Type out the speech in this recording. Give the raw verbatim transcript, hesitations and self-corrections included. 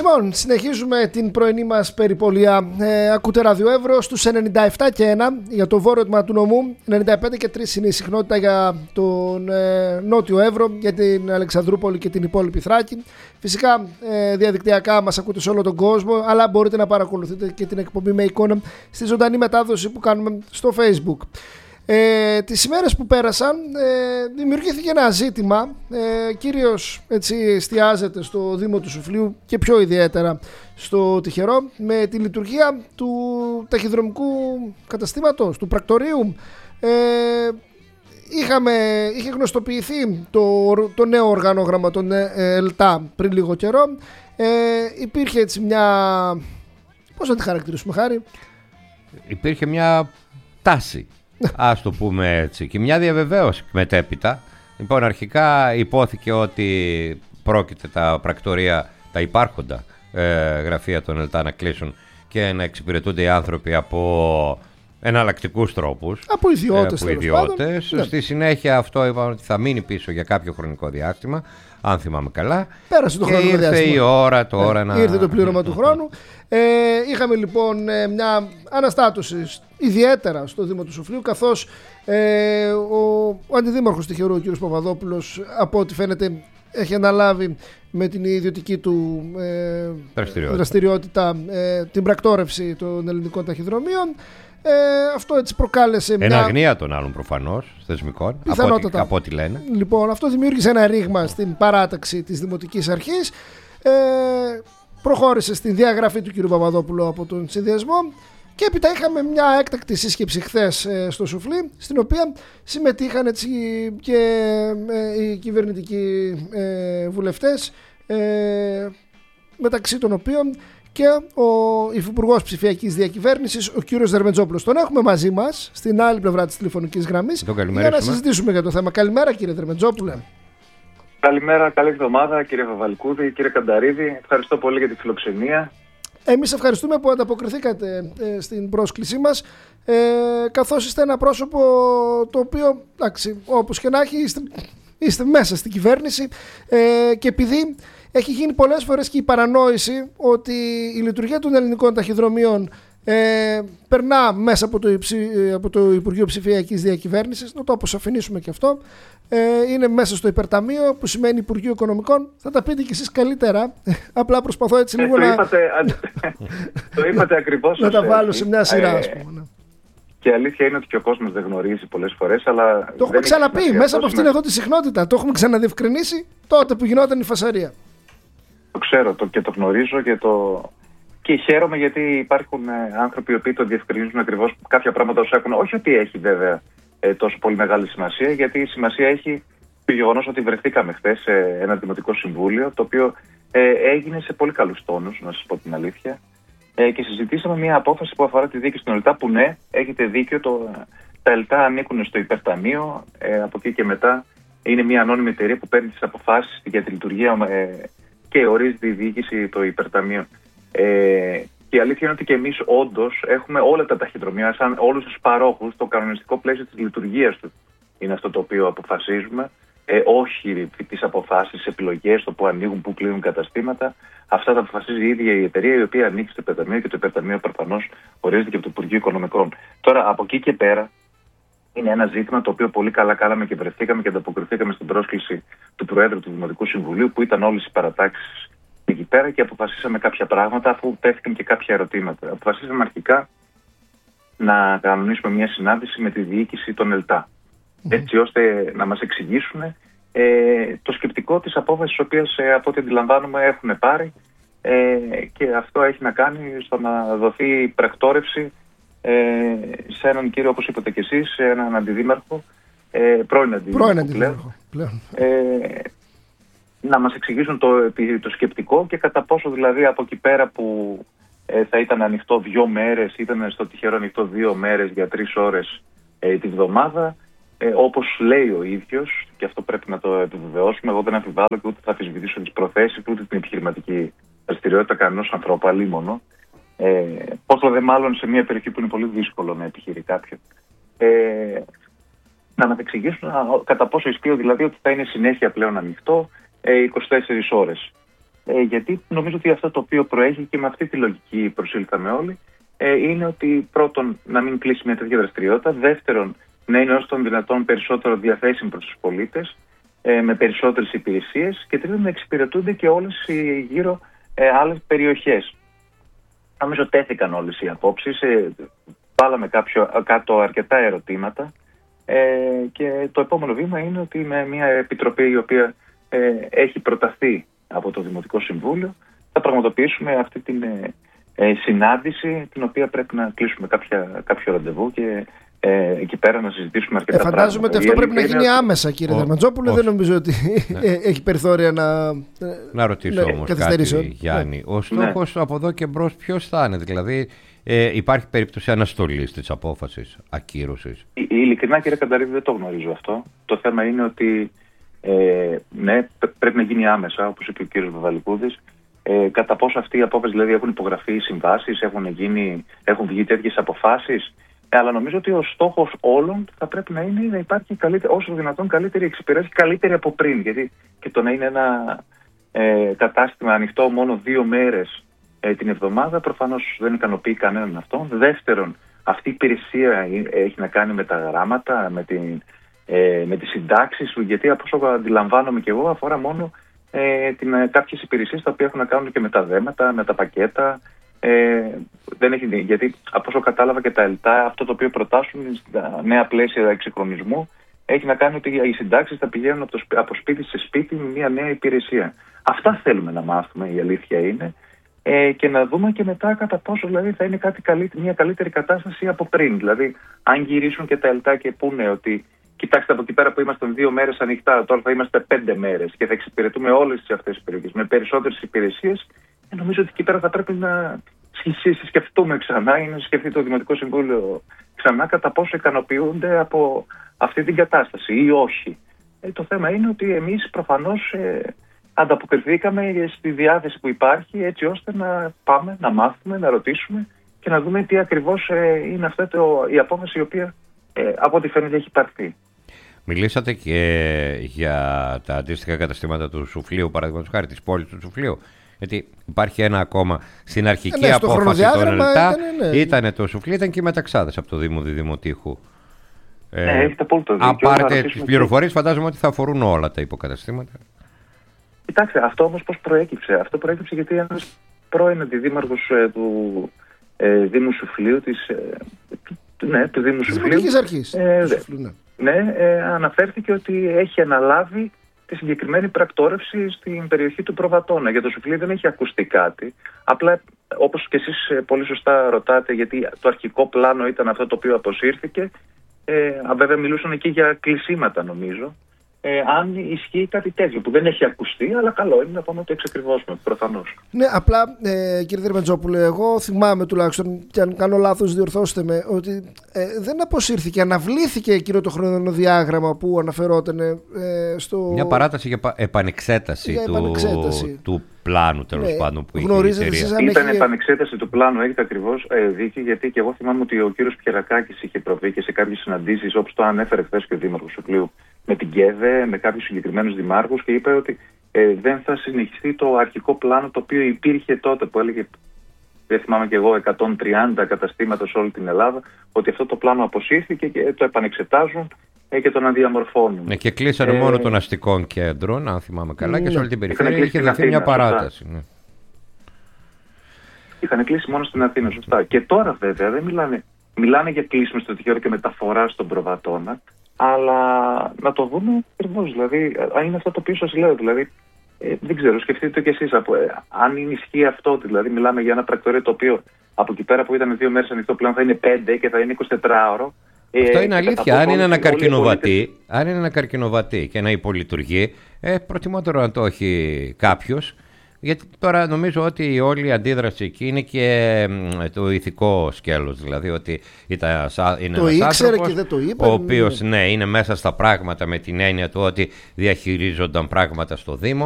Λοιπόν, συνεχίζουμε την πρωινή μας περιπολία. Ε, ακούτε Ράδιο Εύρω στους ενενήντα επτά και ένα για το βόρειο τμήμα του νομού. ενενήντα πέντε και τρία είναι η συχνότητα για τον ε, νότιο Εύρο, για την Αλεξανδρούπολη και την υπόλοιπη Θράκη. Φυσικά ε, διαδικτυακά μας ακούτε σε όλο τον κόσμο, αλλά μπορείτε να παρακολουθείτε και την εκπομπή με εικόνα στη ζωντανή μετάδοση που κάνουμε στο Facebook. Ε, τις ημέρες που πέρασαν ε, δημιουργήθηκε ένα ζήτημα, ε, κυρίως έτσι εστιάζεται στο Δήμο του Σουφλίου και πιο ιδιαίτερα στο Τυχερό, με τη λειτουργία του ταχυδρομικού καταστήματος, του πρακτορείου. ε, είχαμε, είχε γνωστοποιηθεί το, το νέο οργανόγραμμα των ε, ΕΛΤΑ πριν λίγο καιρό. ε, υπήρχε έτσι μια, πώς να τη χαρακτηρίσουμε, Χάρη? Υπήρχε μια τάση, ας το πούμε έτσι, και μια διαβεβαίωση μετέπειτα. Λοιπόν, αρχικά υπόθηκε ότι πρόκειται τα πρακτορεία, τα υπάρχοντα ε, γραφεία των ΕΛΤΑ να κλείσουν και να εξυπηρετούνται οι άνθρωποι από εναλλακτικούς τρόπους, από ιδιώτες, ε, από ιδιώτες. Ναι. Στη συνέχεια αυτό είπαμε ότι θα μείνει πίσω για κάποιο χρονικό διάστημα, αν θυμάμαι καλά. Πέρασε το και χρονικό ήρθε διάστημα. η ώρα τώρα, ναι, να... Ήρθε το πλήρωμα του χρόνου. Ε, είχαμε λοιπόν μια αναστάτωση ιδιαίτερα στο Δήμο του Σουφλίου, καθώς ε, ο, ο αντιδήμαρχος Τυχερού, ο κ. Παπαδόπουλος, από ό,τι φαίνεται έχει αναλάβει με την ιδιωτική του ε, δραστηριότητα, δραστηριότητα ε, την πρακτόρευση των ελληνικών ταχυδρομείων. Ε, αυτό έτσι προκάλεσε Εν μια αγνία των άλλων προφανώς θεσμικών, πιθανότατα, από ό,τι, από ό,τι λένε. Λοιπόν, αυτό δημιούργησε ένα ρήγμα στην παράταξη της Δημοτικής Αρχής. Ε, προχώρησε στην διαγραφή του κ. Παπαδόπουλου από τον συνδυασμό και έπειτα είχαμε μια έκτακτη σύσκεψη χθες ε, στο Σουφλί, στην οποία συμμετείχαν έτσι και ε, οι κυβερνητικοί ε, βουλευτές, ε, μεταξύ των οποίων και ο Υφυπουργός Ψηφιακής Διακυβέρνησης, ο κύριος Δερμετζόπουλος. Τον έχουμε μαζί μας στην άλλη πλευρά της τηλεφωνικής γραμμής για να συζητήσουμε για το θέμα. Καλημέρα, κύριε Δερμετζόπουλε. Καλημέρα, καλή εβδομάδα, κύριε Βαβαλκούδη, κύριε Κανταρίδη. Ευχαριστώ πολύ για τη φιλοξενία. Εμείς ευχαριστούμε που ανταποκριθήκατε ε, στην πρόσκλησή μας, ε, καθώς είστε ένα πρόσωπο το οποίο, εντάξει, όπως και να έχει, είστε, είστε μέσα στην κυβέρνηση ε, και επειδή έχει γίνει πολλές φορές και η παρανόηση ότι η λειτουργία των ελληνικών ταχυδρομείων ε, περνά μέσα από το, υψη, από το Υπουργείο Ψηφιακής Διακυβέρνησης, να το αποσαφηνίσουμε και αυτό, ε, είναι μέσα στο υπερταμείο που σημαίνει Υπουργείο Οικονομικών. Θα τα πείτε κι εσείς καλύτερα, απλά προσπαθώ έτσι λίγο ε, το να είπατε, το είπατε ακριβώς να τα βάλω σε μια σειρά, ας πούμε, ναι. Και η αλήθεια είναι ότι και ο κόσμος δεν γνωρίζει πολλές φορές, αλλά το έχουμε ξαναπεί μέσα από αυτήν εδώ τη συχνότητα, το έχουμε ξαναδιευκρινίσει τότε που γινόταν η φασαρία. Το ξέρω το, και το γνωρίζω και, το... και χαίρομαι γιατί υπάρχουν ε, άνθρωποι οι οποίοι το διευκρινίζουν ακριβώς κάποια πράγματα όσο έχουν. Όχι ότι έχει βέβαια ε, τόσο πολύ μεγάλη σημασία, γιατί η σημασία έχει το γεγονός ότι βρεθήκαμε χθες σε ένα δημοτικό συμβούλιο, το οποίο ε, έγινε σε πολύ καλούς τόνους, να σας πω την αλήθεια, ε, και συζητήσαμε μια απόφαση που αφορά τη διοίκηση των ΕΛΤΑ, που ναι, έχετε δίκιο, το, τα ΕΛΤΑ ανήκουν στο υπερταμείο, ε, από εκεί και μετά είναι μια ανώνυμη εταιρεία που παίρνει τις αποφάσεις για τη λειτουργία ε, και ορίζει τη διοίκηση το υπερταμείο. Ε, και η αλήθεια είναι ότι και εμείς όντως έχουμε όλα τα ταχυδρομεία, σαν όλους τους παρόχους, το κανονιστικό πλαίσιο της λειτουργίας του είναι αυτό το οποίο αποφασίζουμε. Ε, όχι τις αποφάσεις, τις επιλογές, το που ανοίγουν, που κλείνουν καταστήματα. Αυτά τα αποφασίζει η ίδια η εταιρεία, η οποία ανήκει στο υπερταμείο και το υπερταμείο προφανώς ορίζεται και από το Υπουργείο Οικονομικών. Τώρα, από εκεί και πέρα, είναι ένα ζήτημα το οποίο πολύ καλά κάναμε και βρεθήκαμε και ανταποκριθήκαμε στην πρόσκληση του Προέδρου του Δημοτικού Συμβουλίου, που ήταν όλες οι παρατάξεις εκεί πέρα, και αποφασίσαμε κάποια πράγματα, αφού τέθηκαν και κάποια ερωτήματα. Αποφασίσαμε αρχικά να κανονίσουμε μια συνάντηση με τη διοίκηση των ΕΛΤΑ, έτσι ώστε να μας εξηγήσουν ε, το σκεπτικό της απόφασης, της οποίας ε, από ό,τι αντιλαμβάνουμε έχουν πάρει, ε, και αυτό έχει να κάνει στο να δοθεί πρακτόρευση ε, σε έναν κύριο, όπως είπατε και εσείς, σε έναν αντιδήμαρχο, ε, πρώην αντιδήμαρχο πλέον, πλέον. Ε, να μας εξηγήσουν το, το σκεπτικό και κατά πόσο δηλαδή από εκεί πέρα που ε, θα ήταν ανοιχτό δύο μέρες, ήταν στο Τυχερό ανοιχτό δύο μέρες για τρεις ώρες ε, τη βδομάδα, ε, όπως λέει ο ίδιος, και αυτό πρέπει να το επιβεβαιώσουμε, εγώ δεν αμφιβάλλω και ούτε θα αμφισβητήσω τις προθέσεις ούτε την επιχειρηματική δραστηριότητα κανένας ανθρώπου, αλίμονο. Ε, πόσο δε μάλλον σε μια περιοχή που είναι πολύ δύσκολο να επιχειρεί κάποιον. Ε, να μας εξηγήσουν κατά πόσο ισχύει δηλαδή ότι θα είναι συνέχεια πλέον ανοιχτό ε, είκοσι τέσσερις ώρες. Ε, γιατί νομίζω ότι αυτό το οποίο προέχει και με αυτή τη λογική προσήλθαμε όλοι, ε, είναι ότι πρώτον να μην κλείσει μια τέτοια δραστηριότητα, δεύτερον να είναι όσο των δυνατόν περισσότερο διαθέσιμη προς τους πολίτες, ε, με περισσότερες υπηρεσίες, και τρίτον να εξυπηρετούνται και όλες οι γύρω ε, άλλες περιοχές. Νομίζω τέθηκαν όλες οι απόψεις, ε, βάλαμε κάποιο, κάτω αρκετά ερωτήματα, ε, και το επόμενο βήμα είναι ότι με μια επιτροπή η οποία ε, έχει προταθεί από το Δημοτικό Συμβούλιο θα πραγματοποιήσουμε αυτή την ε, ε, συνάντηση, την οποία πρέπει να κλείσουμε κάποια, κάποιο ραντεβού και ε, εκεί πέρα να συζητήσουμε αρκετά ε, φαντάζομαι πράγματα. ότι αυτό πρέπει να γίνει άμεσα, κύριε Δερματζόπουλε. Δεν νομίζω ότι ναι. έχει περιθώρια να. Να ρωτήσω ναι, όμως κάτι, Γιάννη. Ναι. Ο στόχος ναι. από εδώ και μπρος ποιος θα είναι, δηλαδή ε, υπάρχει περίπτωση αναστολής της απόφασης, ακύρωσης? Ε, ειλικρινά, κύριε Κανταρίδη, δεν το γνωρίζω αυτό. Το θέμα είναι ότι ε, ναι, πρέπει να γίνει άμεσα, όπως είπε ο κύριος Βαβαλικούδης. Ε, κατά πόσο αυτή η απόφαση, δηλαδή έχουν υπογραφεί συμβάσεις, έχουν, γίνει, έχουν βγει τέτοιες αποφάσεις. Ε, αλλά νομίζω ότι ο στόχος όλων θα πρέπει να είναι να υπάρχει όσο δυνατόν καλύτερη εξυπηρέτηση, καλύτερη από πριν. Γιατί και το να είναι ένα ε, κατάστημα ανοιχτό μόνο δύο μέρες ε, την εβδομάδα προφανώς δεν ικανοποιεί κανέναν αυτό. Δεύτερον, αυτή η υπηρεσία έχει να κάνει με τα γράμματα, με, την, ε, με τις συντάξεις, γιατί από όσο αντιλαμβάνομαι και εγώ αφορά μόνο ε, την, ε, κάποιες υπηρεσίες τα οποία έχουν να κάνουν και με τα δέματα, με τα πακέτα. Ε, δεν έχει, γιατί από όσο κατάλαβα και τα ΕΛΤΑ, αυτό το οποίο προτάσουν στα νέα πλαίσια εξυγχρονισμού έχει να κάνει ότι οι συντάξεις θα πηγαίνουν από, το, από σπίτι σε σπίτι με μια νέα υπηρεσία. Αυτά θέλουμε να μάθουμε, η αλήθεια είναι, ε, και να δούμε και μετά κατά πόσο δηλαδή, θα είναι κάτι καλύτερη, μια καλύτερη κατάσταση από πριν. Δηλαδή, αν γυρίσουν και τα ΕΛΤΑ και πούνε ότι κοιτάξτε, από εκεί πέρα που ήμασταν δύο μέρες ανοιχτά, τώρα θα είμαστε πέντε μέρες και θα εξυπηρετούμε όλες αυτές τις περιοχές με περισσότερες υπηρεσίες. Νομίζω ότι εκεί πέρα θα πρέπει να σκεφτούμε ξανά ή να σκεφτεί το Δημοτικό Συμβούλιο ξανά κατά πόσο ικανοποιούνται από αυτή την κατάσταση ή όχι. Ε, το θέμα είναι ότι εμείς προφανώς ε, ανταποκριθήκαμε στη διάθεση που υπάρχει έτσι ώστε να πάμε, να μάθουμε, να ρωτήσουμε και να δούμε τι ακριβώς ε, είναι αυτή το, η απόφαση η οποία ε, από ό,τι φαίνεται έχει πάρθει. Μιλήσατε και για τα αντίστοιχα καταστήματα του Σουφλίου, παραδείγματος χάρη της πόλης του Σουφλίου. Γιατί υπάρχει ένα ακόμα. Στην αρχική ναι, απόφαση των ΕΛΤΑ ήταν, ναι. ήταν το Σουφλί, ήταν και οι μεταξάδες από το Δήμο Διδημοτήχου. Ναι, ε, έχετε πολύ το δίκιο. Αν πάρετε τις πληροφορίες, φαντάζομαι ότι θα αφορούν όλα τα υποκαταστήματα. Κοιτάξτε, αυτό όμως πώς προέκυψε. Αυτό προέκυψε γιατί ένας πρώην αντιδήμαρχος ε, του ε, Δήμου Σουφλίου, της, ε, του, ναι, του Δήμου Σουφλίου. Της αρχής. Ε, Σουφλίου, ναι, ναι ε, αναφέρθηκε ότι έχει αναλάβει τη συγκεκριμένη πρακτόρευση στην περιοχή του Προβατώνα. Για το Σουφλί δεν έχει ακουστεί κάτι. Απλά, όπως και εσείς πολύ σωστά ρωτάτε, γιατί το αρχικό πλάνο ήταν αυτό το οποίο αποσύρθηκε, ε, βέβαια μιλούσαν εκεί για κλεισίματα νομίζω. Ε, αν ισχύει κάτι τέτοιο που δεν έχει ακουστεί, αλλά καλό είναι να πάμε να το εξακριβώσουμε προφανώς. Ναι, απλά ε, κύριε Δερματζόπουλε, εγώ θυμάμαι τουλάχιστον, και αν κάνω λάθος διορθώστε με, ότι ε, δεν αποσύρθηκε, αναβλήθηκε εκείνο το χρονοδιάγραμμα που αναφερόταν ε, στο. Μια παράταση για επανεξέταση, για του, επανεξέταση. του πλάνου τέλος ναι, πάντων που είχε η εταιρεία. Ήταν έχει... επανεξέταση του πλάνου, έχετε ακριβώς ε, δίκιο, γιατί και εγώ θυμάμαι ότι ο κύριος Πιερακάκης είχε προβεί και σε κάποιες συναντήσεις, όπως το ανέφερε χθες και ο Δήμαρχος Σουφλίου, με την ΚΕΔΕ, με κάποιους συγκεκριμένους δημάρχους και είπε ότι ε, δεν θα συνεχιστεί το αρχικό πλάνο το οποίο υπήρχε τότε, που έλεγε, δεν θυμάμαι και εγώ, εκατόν τριάντα καταστήματα σε όλη την Ελλάδα, ότι αυτό το πλάνο αποσύρθηκε και το επανεξετάζουν ε, και τον αναδιαμορφώνουν. Ναι, και κλείσανε ε, μόνο των αστικών κέντρων, αν θυμάμαι καλά, ναι, και σε όλη την περιφέρεια είχε δοθεί μια παράταση. Ναι. Είχαν κλείσει μόνο στην Αθήνα, σωστά. Και τώρα βέβαια δεν μιλάνε, μιλάνε για κλείσιμο στο τυχαίο και μεταφορά στον Προβατώνα. Αλλά να το δούμε ακριβώς. Δηλαδή, αν είναι αυτό το οποίο σας λέω, δηλαδή, ε, δεν ξέρω, σκεφτείτε το κι εσείς. Από, ε, αν είναι ισχύει αυτό, δηλαδή, μιλάμε για ένα πρακτορείο το οποίο από εκεί πέρα που ήταν δύο μέρες ανοιχτό πλέον θα είναι πέντε και θα είναι εικοσιτετράωρο. Ε, αυτό είναι αλήθεια. Αν είναι, ένα καρκινοβατή, αν είναι ένα καρκινοβατή και να υπολειτουργεί, ε, προτιμότερο να το έχει κάποιος. Γιατί τώρα νομίζω ότι η όλη αντίδραση εκεί είναι και το ηθικό σκέλος, δηλαδή ότι είναι το ένας άνθρωπος και δεν το είπε, ο οποίος ναι, είναι μέσα στα πράγματα με την έννοια του ότι διαχειρίζονταν πράγματα στο Δήμο.